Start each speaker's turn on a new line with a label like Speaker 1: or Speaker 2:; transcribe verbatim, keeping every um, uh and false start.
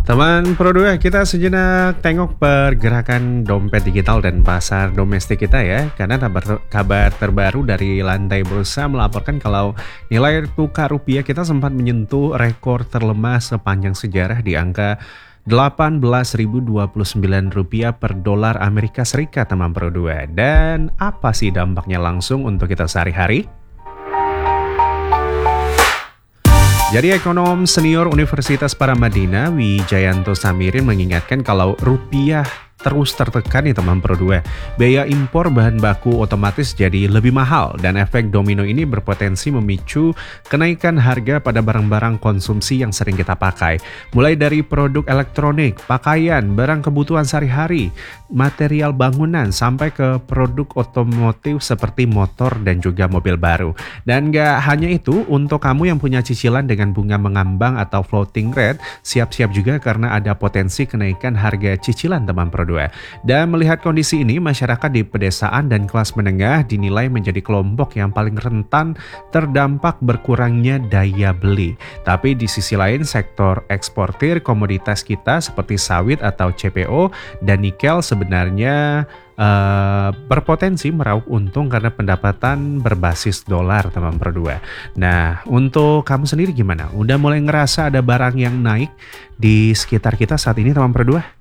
Speaker 1: Teman Pro dua, kita sejenak tengok pergerakan dompet digital dan pasar domestik kita ya. Karena kabar, kabar terbaru dari lantai bursa melaporkan kalau nilai tukar rupiah kita sempat menyentuh rekor terlemah sepanjang sejarah di angka delapan belas ribu dua puluh sembilan rupiah per dolar Amerika Serikat, teman Pro dua. Dan apa sih dampaknya langsung untuk kita sehari-hari? Jadi ekonom senior Universitas Paramadina Wijayanto Samirin mengingatkan kalau rupiah terus tertekan nih teman Pro dua. Biaya impor bahan baku otomatis jadi lebih mahal dan efek domino ini berpotensi memicu kenaikan harga pada barang-barang konsumsi yang sering kita pakai. Mulai dari produk elektronik, pakaian, barang kebutuhan sehari-hari, material bangunan, sampai ke produk otomotif seperti motor dan juga mobil baru. Dan gak hanya itu, untuk kamu yang punya cicilan dengan bunga mengambang atau floating rate, siap-siap juga karena ada potensi kenaikan harga cicilan teman Pro dua. Dan melihat kondisi ini, masyarakat di pedesaan dan kelas menengah dinilai menjadi kelompok yang paling rentan terdampak berkurangnya daya beli. Tapi di sisi lain, sektor eksportir komoditas kita seperti sawit atau C P O dan nikel sebenarnya Uh, berpotensi meraup untung karena pendapatan berbasis dolar teman Pro dua. Nah, untuk kamu sendiri gimana? Udah mulai ngerasa ada barang yang naik di sekitar kita saat ini teman Pro dua?